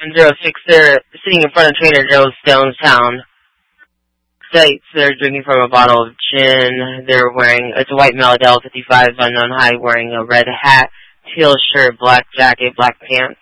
106, they're sitting in front of Trader Joe's Stonestown. States they're drinking from a bottle of gin. They're wearing, it's a white male, Del 55, unknown height, wearing a red hat, teal shirt, black jacket, black pants.